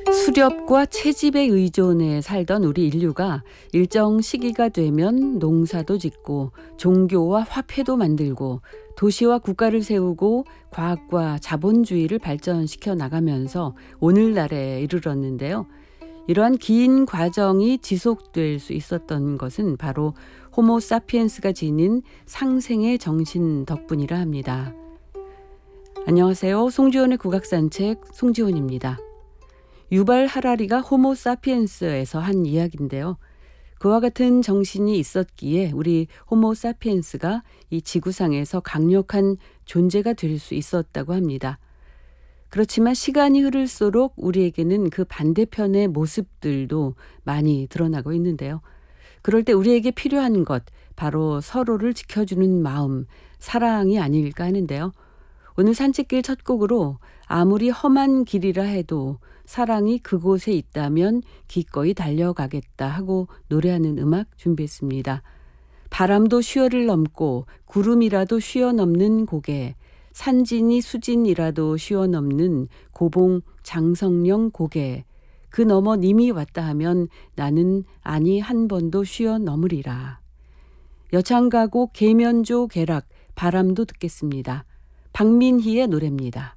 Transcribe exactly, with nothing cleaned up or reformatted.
수렵과 채집에 의존해 살던 우리 인류가 일정 시기가 되면 농사도 짓고 종교와 화폐도 만들고 도시와 국가를 세우고 과학과 자본주의를 발전시켜 나가면서 오늘날에 이르렀는데요. 이러한 긴 과정이 지속될 수 있었던 것은 바로 호모 사피엔스가 지닌 상생의 정신 덕분이라 합니다. 안녕하세요. 송지원의 국악산책 송지원입니다. 유발 하라리가 호모 사피엔스에서 한 이야기인데요. 그와 같은 정신이 있었기에 우리 호모 사피엔스가 이 지구상에서 강력한 존재가 될 수 있었다고 합니다. 그렇지만 시간이 흐를수록 우리에게는 그 반대편의 모습들도 많이 드러나고 있는데요. 그럴 때 우리에게 필요한 것, 바로 서로를 지켜주는 마음, 사랑이 아닐까 하는데요. 오늘 산책길 첫 곡으로 아무리 험한 길이라 해도 사랑이 그곳에 있다면 기꺼이 달려가겠다 하고 노래하는 음악 준비했습니다. 바람도 쉬어를 넘고 구름이라도 쉬어 넘는 고개, 산진이 수진이라도 쉬어 넘는 고봉 장성령 고개, 그 너머 님이 왔다 하면 나는 아니 한 번도 쉬어 넘으리라. 여창가곡 계면조 계락 바람도 듣겠습니다. 박민희의 노래입니다.